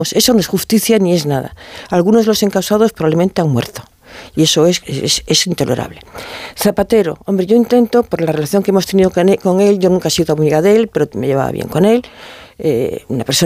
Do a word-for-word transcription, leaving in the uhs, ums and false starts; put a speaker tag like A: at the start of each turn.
A: Eso no es justicia ni es nada. Algunos de los encausados probablemente han muerto. Y eso es, es, es intolerable. Zapatero, hombre, yo intento, por la relación que hemos tenido con él, con él yo nunca he sido amiga de él, pero me llevaba bien con él, eh, una persona